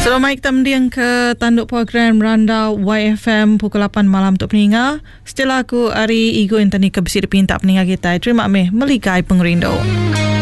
Selamat kita mendiang ke tanduk program Randa YFM pukul 8 malam untuk peningat. Setelah aku Ari Igo yang tadi ke bersih pinta peningat kita. Terima kasih meligai pengerindu.